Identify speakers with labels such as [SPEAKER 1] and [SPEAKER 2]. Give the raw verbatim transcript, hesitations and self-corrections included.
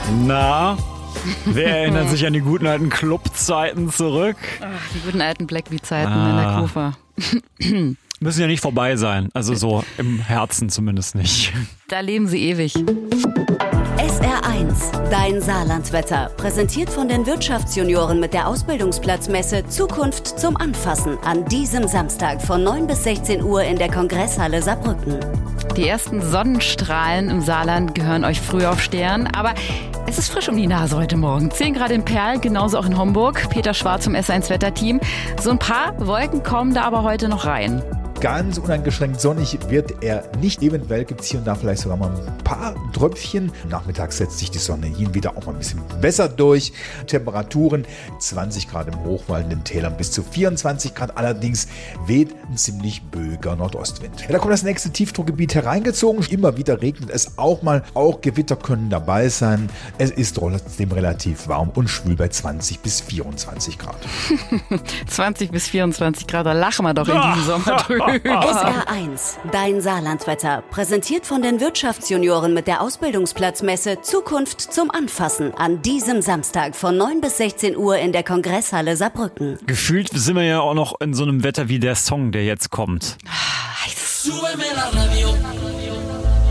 [SPEAKER 1] Na, wer erinnert sich an die guten alten Clubzeiten zurück?
[SPEAKER 2] Ach, die guten alten Blackbeat-Zeiten
[SPEAKER 1] Ah.
[SPEAKER 2] in der Kufa.
[SPEAKER 1] Müssen ja nicht vorbei sein, also so im Herzen zumindest nicht.
[SPEAKER 2] Da leben sie ewig.
[SPEAKER 3] S R eins, dein Saarlandwetter. Präsentiert von den Wirtschaftsjunioren mit der Ausbildungsplatzmesse Zukunft zum Anfassen. An diesem Samstag von neun bis sechzehn Uhr in der Kongresshalle Saarbrücken.
[SPEAKER 2] Die ersten Sonnenstrahlen im Saarland gehören euch früh auf Stern, aber es ist frisch um die Nase heute Morgen. zehn Grad in Perl, genauso auch in Homburg. Peter Schwarz vom S eins Wetterteam. So ein paar Wolken kommen da aber heute noch rein.
[SPEAKER 4] Ganz uneingeschränkt sonnig wird er nicht. Eventuell gibt es hier und da vielleicht sogar mal ein paar Tröpfchen. Nachmittags setzt sich die Sonne hin wieder auch mal ein bisschen besser durch. Temperaturen zwanzig Grad im Hochwald, in den Tälern bis zu vierundzwanzig Grad. Allerdings weht ein ziemlich böiger Nordostwind. Ja, da kommt das nächste Tiefdruckgebiet hereingezogen. Immer wieder regnet es auch mal. Auch Gewitter können dabei sein. Es ist trotzdem relativ warm und schwül bei zwanzig bis vierundzwanzig Grad.
[SPEAKER 2] zwanzig bis vierundzwanzig Grad, da lachen wir doch in diesem Sommer drüber.
[SPEAKER 3] S R eins, dein Saarlandwetter. Präsentiert von den Wirtschaftsjunioren mit der Ausbildungsplatzmesse Zukunft zum Anfassen. An diesem Samstag von neun bis sechzehn Uhr in der Kongresshalle Saarbrücken.
[SPEAKER 1] Gefühlt sind wir ja auch noch in so einem Wetter wie der Song, der jetzt kommt.
[SPEAKER 2] Heiß.
[SPEAKER 5] Súbeme la radio.